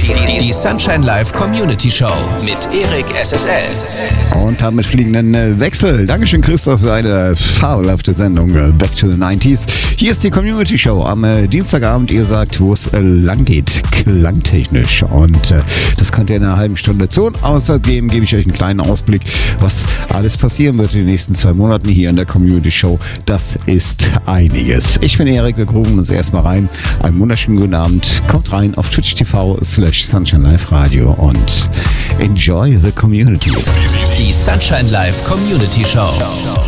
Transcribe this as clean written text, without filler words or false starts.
Die Sunshine Live Community Show mit Erik SSL. Und haben mit fliegenden Wechsel. Dankeschön, Christoph, für eine fabelhafte Sendung Back to the 90s. Hier ist die Community Show am Dienstagabend. Ihr sagt, wo es lang geht, klangtechnisch. Und das könnt ihr in einer halben Stunde tun. Außerdem gebe ich euch einen kleinen Ausblick, was alles passieren wird in den nächsten 2 Monaten hier in der Community Show. Das ist einiges. Ich bin Erik, wir rufen uns erstmal rein. Einen wunderschönen guten Abend. Kommt rein auf twitch.tv/Sunshine Live Radio und enjoy the community. Die Sunshine Live Community Show.